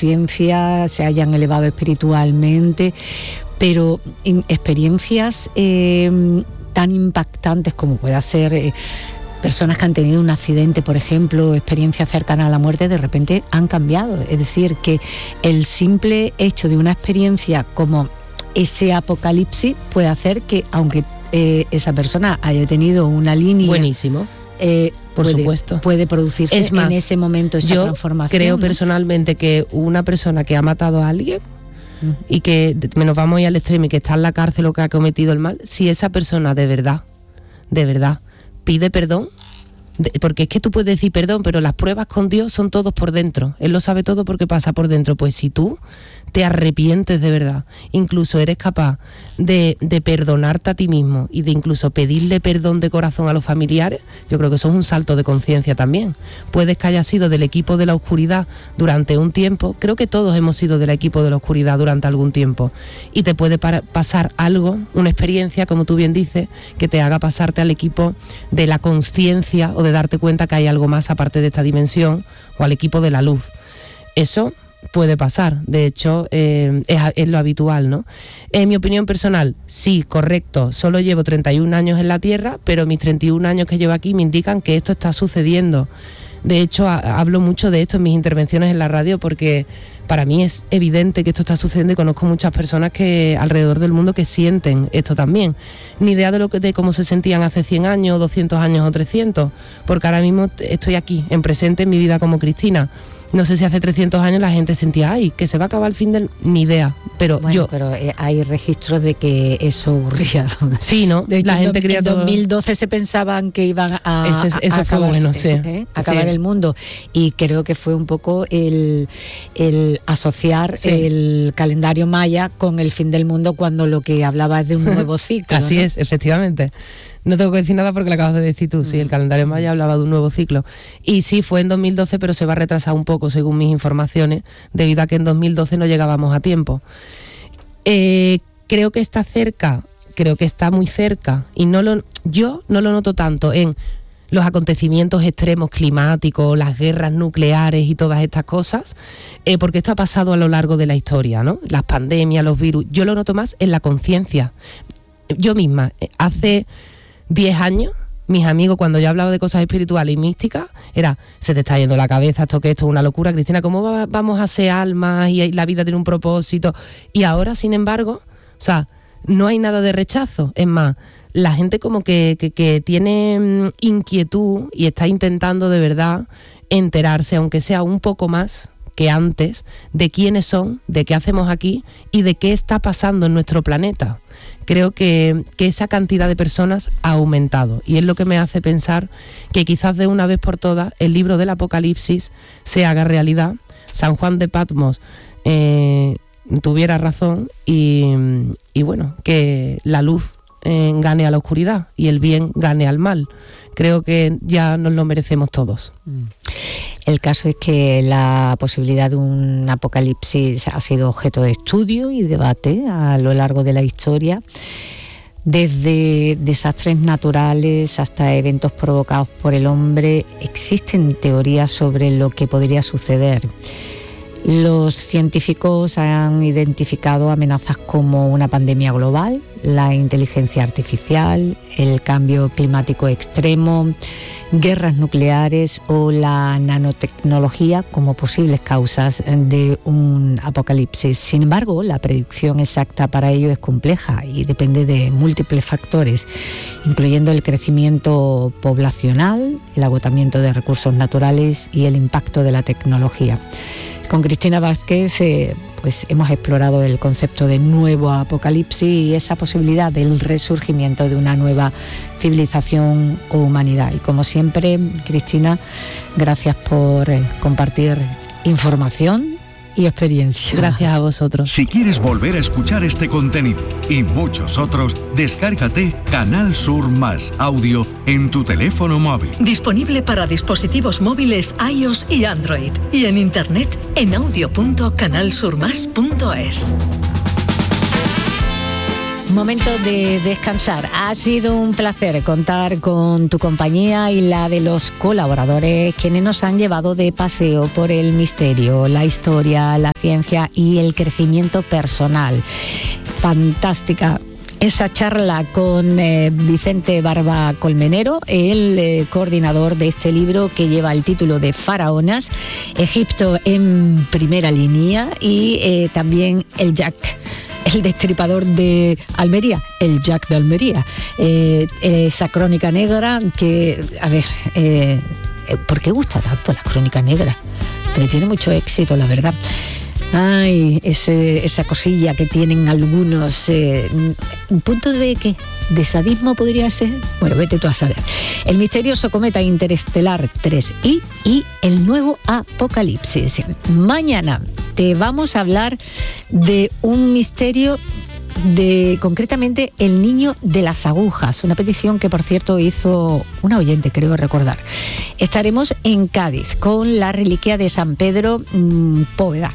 conciencia, se hayan elevado espiritualmente, pero experiencias tan impactantes como pueda ser personas que han tenido un accidente, por ejemplo, experiencias cercanas a la muerte, de repente han cambiado. Es decir, que el simple hecho de una experiencia como ese apocalipsis puede hacer que, aunque esa persona haya tenido una línea... Buenísimo. Por supuesto. Puede producirse en ese momento esa transformación. Yo creo personalmente que una persona que ha matado a alguien y que nos vamos a ir al extremo y que está en la cárcel o que ha cometido el mal, si esa persona de verdad pide perdón, porque es que tú puedes decir perdón, pero las pruebas con Dios son todos por dentro. Él lo sabe todo porque pasa por dentro. Pues si tú te arrepientes de verdad, incluso eres capaz de perdonarte a ti mismo y de incluso pedirle perdón de corazón a los familiares, yo creo que eso es un salto de conciencia también. Puedes que hayas sido del equipo de la oscuridad durante un tiempo, creo que todos hemos sido del equipo de la oscuridad durante algún tiempo, y te puede pasar algo, una experiencia, como tú bien dices, que te haga pasarte al equipo de la consciencia o de darte cuenta que hay algo más aparte de esta dimensión, o al equipo de la luz. Eso puede pasar, de hecho es lo habitual, ¿no? En mi opinión personal, sí, correcto, solo llevo 31 años en la Tierra, pero mis 31 años que llevo aquí me indican que esto está sucediendo. De hecho, hablo mucho de esto en mis intervenciones en la radio porque para mí es evidente que esto está sucediendo y conozco muchas personas que alrededor del mundo que sienten esto también. Ni idea de cómo se sentían hace 100 años, 200 años o 300, porque ahora mismo estoy aquí, en presente en mi vida como Cristina. No sé si hace 300 años la gente sentía, que se va a acabar el fin del... Ni idea, pero bueno, pero hay registros de que eso ocurría. Sí, ¿no? De hecho, la gente creía todo... En 2012 se pensaban que iban a acabar, acabar el mundo. Y creo que fue un poco el asociar el calendario maya con el fin del mundo, cuando lo que hablaba es de un nuevo ciclo. Así, ¿no? Es, efectivamente. No tengo que decir nada porque lo acabas de decir tú. Sí, el calendario maya hablaba de un nuevo ciclo. Y sí, fue en 2012, pero se va a retrasar un poco según mis informaciones, debido a que en 2012 no llegábamos a tiempo. Creo que está cerca, creo que está muy cerca, y yo no lo noto tanto en los acontecimientos extremos climáticos, las guerras nucleares y todas estas cosas, porque esto ha pasado a lo largo de la historia, ¿no? Las pandemias, los virus. Yo lo noto más en la conciencia. Yo misma, hace 10 años, mis amigos, cuando yo hablaba de cosas espirituales y místicas, era, se te está yendo la cabeza, esto es una locura, Cristina, ¿cómo vamos a ser almas y la vida tiene un propósito? Y ahora, sin embargo, no hay nada de rechazo. Es más, la gente como que tiene inquietud y está intentando de verdad enterarse, aunque sea un poco más que antes, de quiénes son, de qué hacemos aquí y de qué está pasando en nuestro planeta. Creo que esa cantidad de personas ha aumentado, y es lo que me hace pensar que quizás de una vez por todas el libro del Apocalipsis se haga realidad, San Juan de Patmos tuviera razón y bueno, que la luz gane a la oscuridad y el bien gane al mal. Creo que ya nos lo merecemos todos. El caso es que la posibilidad de un apocalipsis ha sido objeto de estudio y debate a lo largo de la historia, desde desastres naturales hasta eventos provocados por el hombre. Existen teorías sobre lo que podría suceder. Los científicos han identificado amenazas como una pandemia global, la inteligencia artificial, el cambio climático extremo, guerras nucleares o la nanotecnología como posibles causas de un apocalipsis. Sin embargo, la predicción exacta para ello es compleja y depende de múltiples factores, incluyendo el crecimiento poblacional, el agotamiento de recursos naturales y el impacto de la tecnología. Con Cristina Vázquez pues hemos explorado el concepto de nuevo apocalipsis y esa posibilidad del resurgimiento de una nueva civilización o humanidad. Y como siempre, Cristina, gracias por compartir información y experiencia. Gracias a vosotros. Si quieres volver a escuchar este contenido y muchos otros, descárgate Canal Sur Más Audio en tu teléfono móvil. Disponible para dispositivos móviles iOS y Android. Y en internet en audio.canalsurmas.es. Momento de descansar. Ha sido un placer contar con tu compañía y la de los colaboradores quienes nos han llevado de paseo por el misterio, la historia, la ciencia y el crecimiento personal. Fantástica esa charla con Vicente Barba Colmenero, el coordinador de este libro que lleva el título de Faraonas, Egipto en primera línea, y también el Jack, el destripador de Almería, el Jack de Almería. Esa crónica negra que, a ver, ¿por qué gusta tanto la crónica negra? Pero tiene mucho éxito, la verdad. Ay, esa cosilla que tienen algunos, un punto de ¿qué? ¿De sadismo podría ser? Bueno, vete tú a saber. El misterioso cometa interestelar 3I y el nuevo apocalipsis. Mañana te vamos a hablar de un misterio, de concretamente el niño de las agujas, una petición que por cierto hizo una oyente, creo recordar. Estaremos en Cádiz con la reliquia de San Pedro Póveda.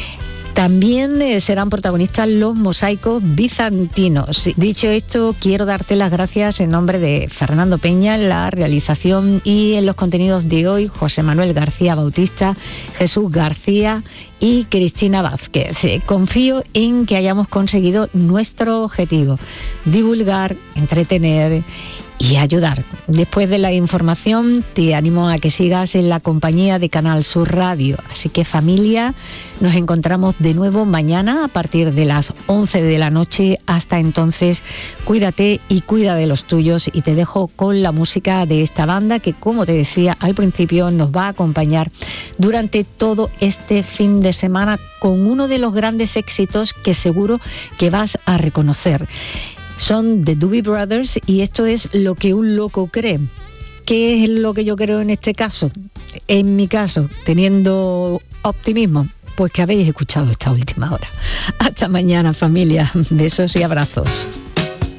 También serán protagonistas los mosaicos bizantinos. Dicho esto, quiero darte las gracias en nombre de Fernando Peña en la realización y en los contenidos de hoy, José Manuel García Bautista, Jesús García y Cristina Vázquez. Confío en que hayamos conseguido nuestro objetivo: divulgar, entretener y ayudar. Después de la información, te animo a que sigas en la compañía de Canal Sur Radio. Así que, familia, nos encontramos de nuevo mañana a partir de las 11 de la noche. Hasta entonces, cuídate y cuida de los tuyos, y te dejo con la música de esta banda que, como te decía al principio, nos va a acompañar durante todo este fin de semana con uno de los grandes éxitos que seguro que vas a reconocer. Son The Doobie Brothers y esto es Lo que un loco cree. ¿Qué es lo que yo creo en este caso? En mi caso, teniendo optimismo, pues que habéis escuchado esta última hora. Hasta mañana, familia. Besos y abrazos.